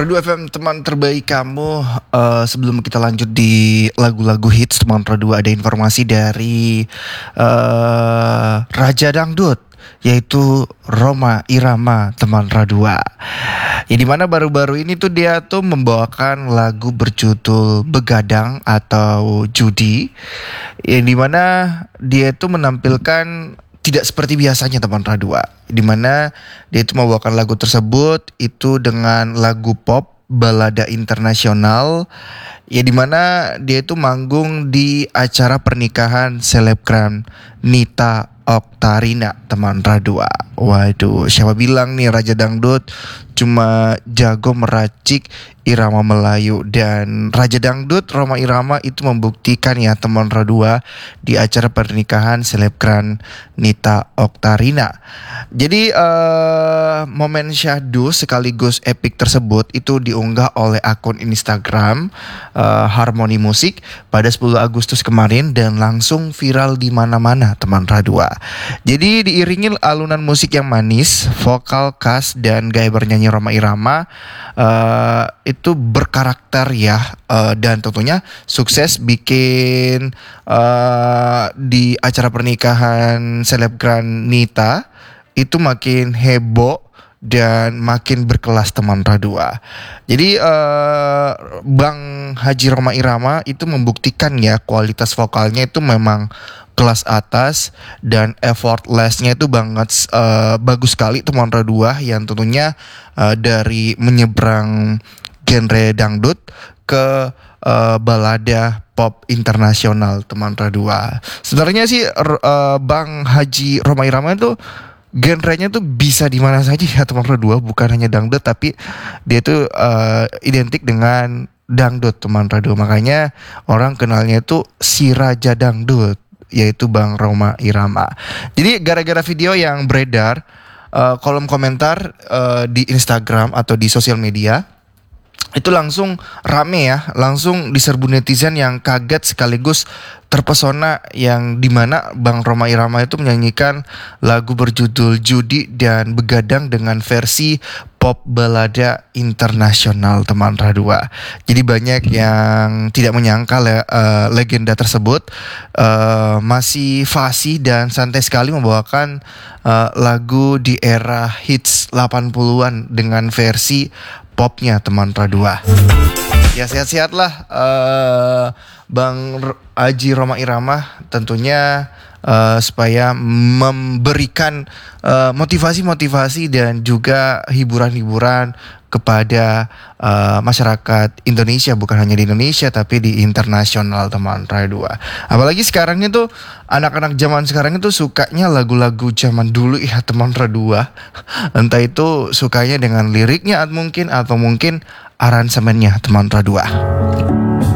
Radu FM teman terbaik kamu. Sebelum kita lanjut di lagu-lagu hits teman Radu, ada informasi dari Raja Dangdut, yaitu Rhoma Irama teman Radua. Ya dimana baru-baru ini tuh dia tuh membawakan lagu berjudul Begadang atau Judi. Yang dimana dia tuh menampilkan tidak seperti biasanya teman Radua, di mana dia itu membawakan lagu tersebut itu dengan lagu pop balada internasional, ya di mana dia itu manggung di acara pernikahan selebgram Nita Oktarina teman Radua. Waduh, siapa bilang nih Raja Dangdut cuma jago meracik irama Melayu, dan Raja Dangdut Rhoma Irama itu membuktikan ya teman Radua di acara pernikahan selebgram Nita Oktarina. Jadi momen syahdu sekaligus epic tersebut itu diunggah oleh akun Instagram Harmoni Musik pada 10 Agustus kemarin dan langsung viral di mana-mana teman Radua. Jadi diiringi alunan musik yang manis, vokal khas dan gaya bernyanyi Rhoma Irama itu berkarakter ya, dan tentunya sukses bikin di acara pernikahan selebgram Nita itu makin heboh dan makin berkelas teman Radua. Jadi Bang Haji Rhoma Irama itu membuktikan ya kualitas vokalnya itu memang kelas atas dan effortlessnya itu banget bagus sekali teman Radua, yang tentunya dari menyeberang genre dangdut ke balada pop internasional teman Radua. Sebenarnya sih Bang Haji Rhoma Irama itu genrenya tuh bisa di mana saja ya teman Radua, bukan hanya dangdut tapi dia tuh identik dengan dangdut teman Radua. Makanya orang kenalnya itu si Raja Dangdut, yaitu Bang Rhoma Irama. Jadi gara-gara video yang beredar, kolom komentar di Instagram atau di sosial media itu langsung rame ya, langsung diserbu netizen yang kaget sekaligus terpesona, yang dimana Bang Rhoma Irama itu menyanyikan lagu berjudul Judi dan Begadang dengan versi pop balada internasional teman Radua. Jadi banyak yang tidak menyangka legenda tersebut masih fasih dan santai sekali membawakan lagu di era hits 80-an dengan versi popnya teman Radua. Ya sehat-sehat lah Bang Haji Rhoma Irama tentunya, supaya memberikan motivasi-motivasi dan juga hiburan-hiburan kepada masyarakat Indonesia, bukan hanya di Indonesia tapi di internasional teman Radua. Apalagi sekarang itu anak-anak zaman sekarang itu sukanya lagu-lagu zaman dulu ya teman Radua. Entah itu sukanya dengan liriknya atau mungkin aransemennya teman Radua.